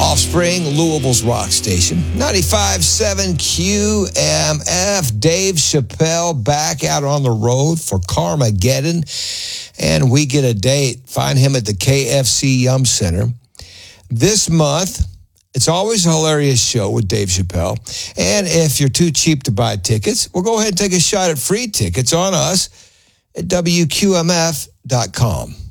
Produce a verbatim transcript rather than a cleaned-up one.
Offspring, Louisville's rock station. ninety-five point seven Q M F. Dave Chappelle back out on the road for Carmageddon. And we get a date. Find him at the K F C Yum Center. This month, it's always a hilarious show with Dave Chappelle. And if you're too cheap to buy tickets, we'll go ahead and take a shot at free tickets on us at W Q M F dot com.